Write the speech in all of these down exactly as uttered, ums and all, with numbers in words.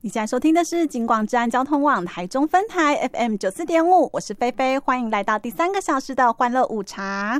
你现在收听的是警广治安交通网台中分台 F M 九十四点五， 我是菲菲，欢迎来到第三个小时的欢乐午茶。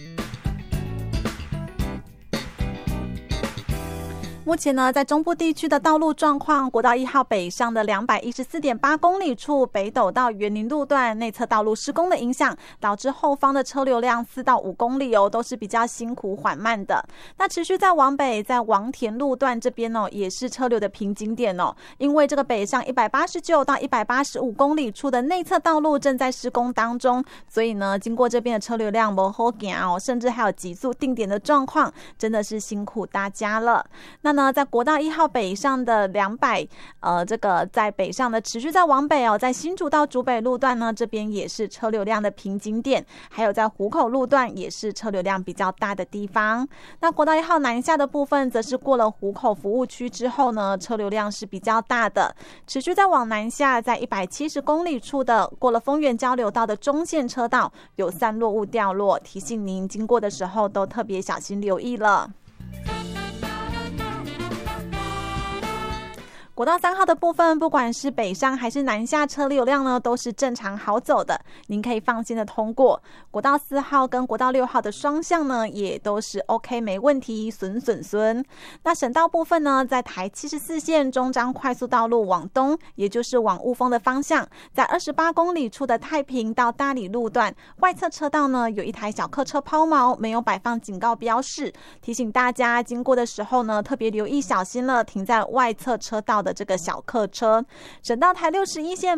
目前呢，在中部地区的道路状况，国道一号北上的 两百一十四点八公里处北斗到园林路段内侧道路施工的影响，导致后方的车流量四到五公里哦，都是比较辛苦缓慢的。那持续在往北，在王田路段这边哦，也是车流的瓶颈点哦，因为这个北上一百八十九到一百八十五公里处的内侧道路正在施工当中，所以呢，经过这边的车流量不好行哦，甚至还有急速定点的状况，真的是辛苦大家了。那呢，在国道一号北上的两百，呃，这个在北上的持续在往北哦，在新竹到竹北路段呢，这边也是车流量的瓶颈点，还有在湖口路段也是车流量比较大的地方。那国道一号南下的部分，则是过了湖口服务区之后呢，车流量是比较大的，持续在往南下，在一百七十公里处的过了丰原交流道的中线车道有散落物掉落，提醒您经过的时候都特别小心留意了。国道三号的部分，不管是北上还是南下，车流量呢都是正常好走的，您可以放心的通过。国道四号跟国道六号的双向呢，也都是 OK 没问题，损损损。那省道部分呢，在台七十四线中彰快速道路往东，也就是往雾峰的方向，在二十八公里处的太平到大里路段外侧车道呢，有一台小客车抛锚，没有摆放警告标示，提醒大家经过的时候呢，特别留意小心了，停在外侧车道的这个小客车。省道台六十一线